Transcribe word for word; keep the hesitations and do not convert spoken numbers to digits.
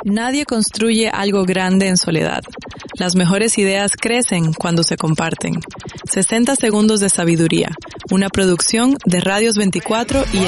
Nadie construye algo grande en soledad. Las mejores ideas crecen cuando se comparten. sesenta segundos de sabiduría, una producción de Radios veinticuatro y